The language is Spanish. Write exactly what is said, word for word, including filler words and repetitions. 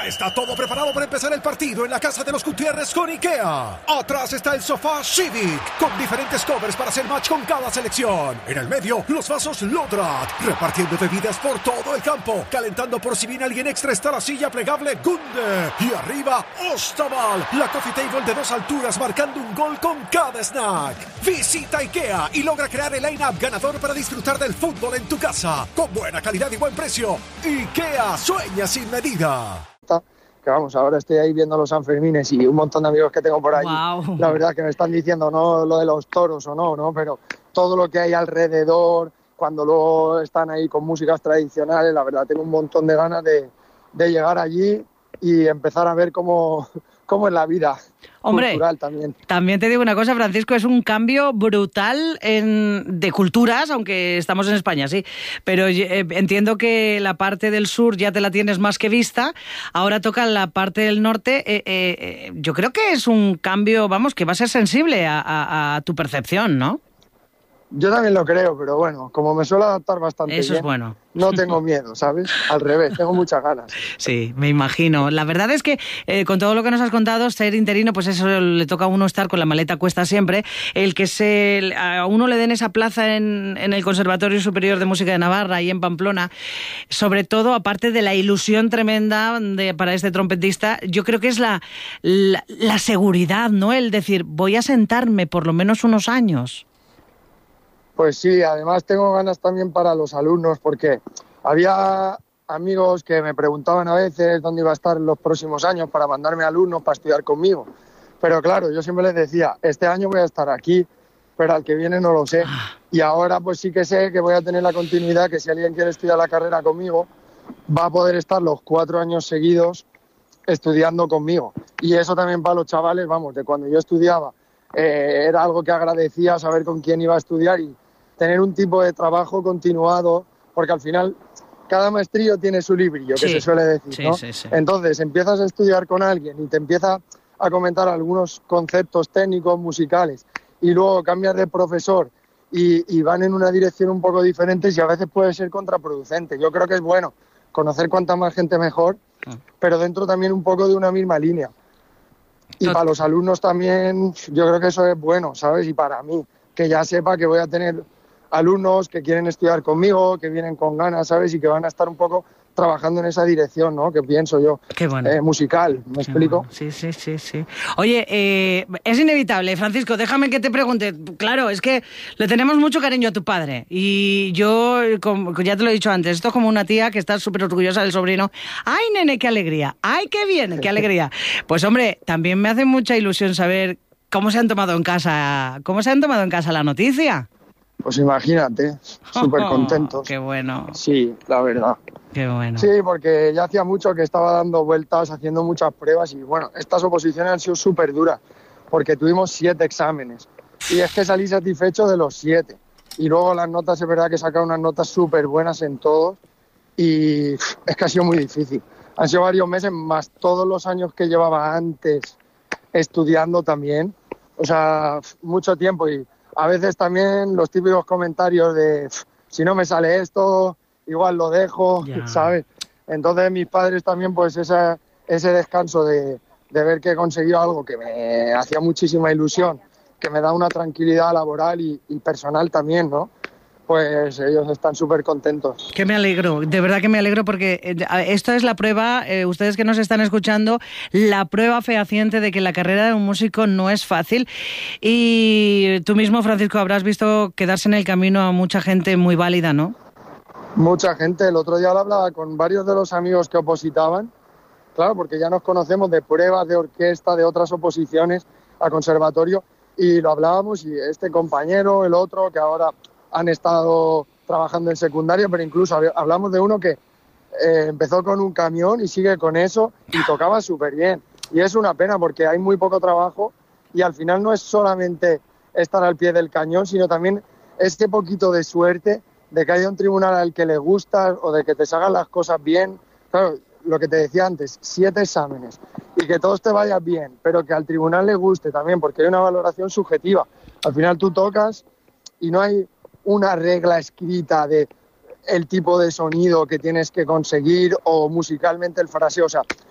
Ya está todo preparado para empezar el partido en la casa de los Gutiérrez con IKEA. Atrás está el sofá Civic, con diferentes covers para hacer match con cada selección. En el medio, los vasos Lodrat, repartiendo bebidas por todo el campo. Calentando por si viene alguien extra está la silla plegable Gunde. Y arriba, Ostaval, la coffee table de dos alturas marcando un gol con cada snack. Visita IKEA y logra crear el line-up ganador para disfrutar del fútbol en tu casa. Con buena calidad y buen precio. IKEA, sueña sin medida. Que vamos, ahora estoy ahí viendo los Sanfermines y un montón de amigos que tengo por ahí. Wow. La verdad que me están diciendo no lo de los toros o no, ¿no? Pero todo lo que hay alrededor, cuando luego están ahí con músicas tradicionales, la verdad tengo un montón de ganas de, de llegar allí y empezar a ver cómo, cómo es la vida. Hombre, cultural también. También te digo una cosa, Francisco, es un cambio brutal en, de culturas, aunque estamos en España, sí, pero eh, entiendo que la parte del sur ya te la tienes más que vista, ahora toca la parte del norte, eh, eh, yo creo que es un cambio, vamos, que va a ser sensible a, a, a tu percepción, ¿no? Yo también lo creo, pero bueno, como me suelo adaptar bastante Eso bien, es bueno. No tengo miedo, ¿sabes? Al revés, tengo muchas ganas. Sí, me imagino. La verdad es que eh, con todo lo que nos has contado, ser interino, pues eso le toca a uno estar con la maleta cuesta siempre. El que se a uno le den esa plaza en, en el Conservatorio Superior de Música de Navarra, ahí en Pamplona, sobre todo, aparte de la ilusión tremenda de, para este trompetista, yo creo que es la, la, la seguridad, ¿no? El decir, voy a sentarme por lo menos unos años. Pues sí, además tengo ganas también para los alumnos, porque había amigos que me preguntaban a veces dónde iba a estar en los próximos años para mandarme alumnos para estudiar conmigo. Pero claro, yo siempre les decía, este año voy a estar aquí, pero al que viene no lo sé. Y ahora pues sí que sé que voy a tener la continuidad, que si alguien quiere estudiar la carrera conmigo, va a poder estar los cuatro años seguidos estudiando conmigo. Y eso también para los chavales, vamos, de cuando yo estudiaba, eh, era algo que agradecía saber con quién iba a estudiar y tener un tipo de trabajo continuado, porque al final cada maestrillo tiene su librillo, que sí, se suele decir, sí, ¿no? Sí, sí. Entonces empiezas a estudiar con alguien y te empieza a comentar algunos conceptos técnicos, musicales, y luego cambias de profesor y, y van en una dirección un poco diferente y a veces puede ser contraproducente. Yo creo que es bueno conocer cuanta más gente mejor, ah. pero dentro también un poco de una misma línea. Y no. Para los alumnos también yo creo que eso es bueno, ¿sabes? Y para mí, que ya sepa que voy a tener alumnos que quieren estudiar conmigo, que vienen con ganas, ¿sabes? Y que van a estar un poco trabajando en esa dirección, ¿no? Que pienso yo. Qué bueno. Eh, musical, ¿me Qué explico? Bueno. Sí, sí, sí, sí. Oye, eh, es inevitable, Francisco, déjame que te pregunte. Claro, es que le tenemos mucho cariño a tu padre. Y yo, como ya te lo he dicho antes, esto es como una tía que está súper orgullosa del sobrino. ¡Ay, nene, qué alegría! ¡Ay, qué bien, qué alegría! Pues, hombre, también me hace mucha ilusión saber cómo se han tomado en casa, cómo se han tomado en casa la noticia. Pues imagínate, súper contentos. Oh, ¡Qué bueno! Sí, la verdad. ¡Qué bueno! Sí, porque ya hacía mucho que estaba dando vueltas, haciendo muchas pruebas y bueno, estas oposiciones han sido súper duras porque tuvimos siete exámenes y es que salí satisfecho de los siete. Y luego las notas, es verdad que he sacado unas notas súper buenas en todos y es que ha sido muy difícil. Han sido varios meses más todos los años que llevaba antes estudiando también. O sea, mucho tiempo y a veces también los típicos comentarios de si no me sale esto, igual lo dejo, yeah. ¿sabes? Entonces mis padres también, pues esa, ese descanso de, de ver que he conseguido algo que me hacía muchísima ilusión, que me da una tranquilidad laboral y, y personal también, ¿no? Pues ellos están súper contentos. Que me alegro, de verdad que me alegro porque esto es la prueba, eh, ustedes que nos están escuchando, la prueba fehaciente de que la carrera de un músico no es fácil. Y tú mismo, Francisco, habrás visto quedarse en el camino a mucha gente muy válida, ¿no? Mucha gente. El otro día lo hablaba con varios de los amigos que opositaban, claro, porque ya nos conocemos de pruebas de orquesta, de otras oposiciones a conservatorio, y lo hablábamos y este compañero, el otro, que ahora han estado trabajando en secundaria, pero incluso hablamos de uno que eh, empezó con un camión y sigue con eso y tocaba súper bien. Y es una pena porque hay muy poco trabajo y al final no es solamente estar al pie del cañón, sino también este poquito de suerte de que haya un tribunal al que le gusta o de que te salgan las cosas bien. Claro, lo que te decía antes, siete exámenes y que todos te vaya bien, pero que al tribunal le guste también, porque hay una valoración subjetiva. Al final tú tocas y no hay una regla escrita de el tipo de sonido que tienes que conseguir o musicalmente el fraseo. O sea,